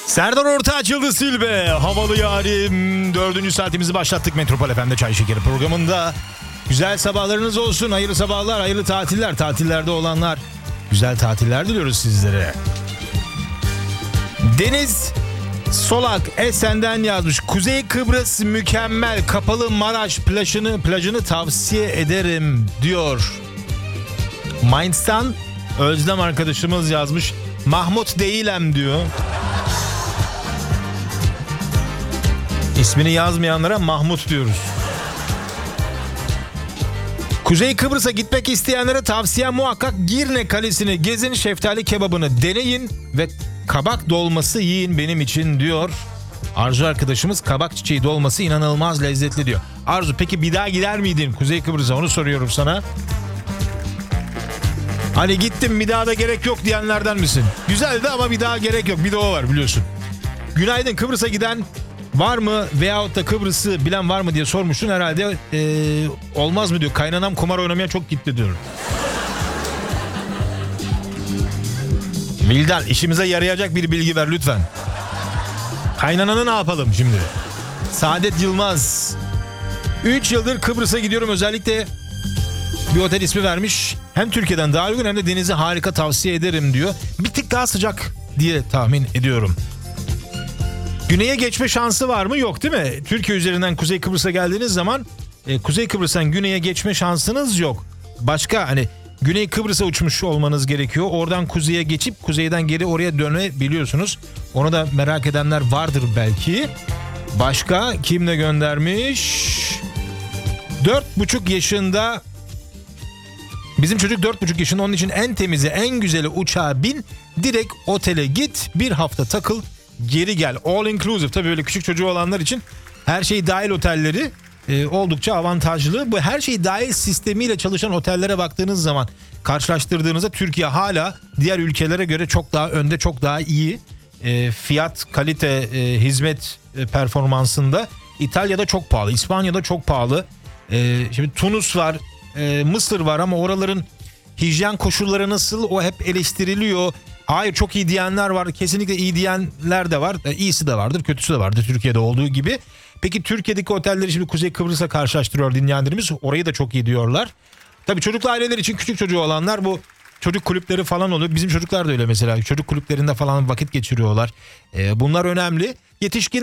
Serdar Ortaç, Yıldız Silbe, havalı yarim. 4. saatimizi başlattık Metropol FM'de Çay Şekeri programında. Güzel sabahlarınız olsun, hayırlı sabahlar, hayırlı tatiller. Tatillerde olanlar güzel tatiller diliyoruz sizlere. Deniz Solak Esen'den yazmış. Kuzey Kıbrıs mükemmel, kapalı Maraş plajını tavsiye ederim diyor. Mainz'tan Özlem arkadaşımız yazmış. Mahmut değilim diyor. İsmini yazmayanlara Mahmut diyoruz. Kuzey Kıbrıs'a gitmek isteyenlere tavsiyem muhakkak Girne Kalesi'ni gezin, şeftali kebabını deneyin ve kabak dolması yiyin benim için diyor. Arzu arkadaşımız kabak çiçeği dolması inanılmaz lezzetli diyor. Arzu, peki bir daha gider miydin Kuzey Kıbrıs'a, onu soruyorum sana. Hani gittim bir daha da gerek yok diyenlerden misin? Güzeldi ama bir daha gerek yok, bir de o var biliyorsun. Günaydın, Kıbrıs'a giden var mı veyahut da Kıbrıs'ı bilen var mı diye sormuşsun herhalde. Olmaz mı diyor. Kaynanam kumar oynamaya çok gitti diyor. Vildan, işimize yarayacak bir bilgi ver lütfen. Kaynananı ne yapalım şimdi? Saadet Yılmaz. 3 yıldır Kıbrıs'a gidiyorum, özellikle bir otel ismi vermiş. Hem Türkiye'den daha uygun hem de denizi harika, tavsiye ederim diyor. Bir tık daha sıcak diye tahmin ediyorum. Güney'e geçme şansı var mı? Yok değil mi? Türkiye üzerinden Kuzey Kıbrıs'a geldiğiniz zaman Kuzey Kıbrıs'tan Güney'e geçme şansınız yok. Başka hani Güney Kıbrıs'a uçmuş olmanız gerekiyor. Oradan kuzeye geçip kuzeyden geri oraya dönebiliyorsunuz. Onu da merak edenler vardır belki. Başka kimle göndermiş? 4,5 yaşında. Bizim çocuk 4,5 yaşında, onun için en temizi, en güzeli uçağa bin, direkt otele git, bir hafta takıl, geri gel. All inclusive, tabii böyle küçük çocuğu olanlar için her şey dahil otelleri oldukça avantajlı. Bu her şey dahil sistemiyle çalışan otellere baktığınız zaman, karşılaştırdığınızda Türkiye hala diğer ülkelere göre çok daha önde, çok daha iyi fiyat, kalite, hizmet performansında. İtalya'da çok pahalı, İspanya'da çok pahalı. Şimdi Tunus var, Mısır var ama oraların hijyen koşulları nasıl, o hep eleştiriliyor. Hayır çok iyi diyenler var, kesinlikle iyi diyenler de var. İyisi de vardır, kötüsü de vardır Türkiye'de olduğu gibi. Peki Türkiye'deki otelleri şimdi Kuzey Kıbrıs'a karşılaştırıyor dinleyenlerimiz. Orayı da çok iyi diyorlar. Tabii çocuklu aileler için, küçük çocuğu olanlar, bu çocuk kulüpleri falan oluyor. Bizim çocuklar da öyle mesela. Çocuk kulüplerinde falan vakit geçiriyorlar. Bunlar önemli. Yetişkin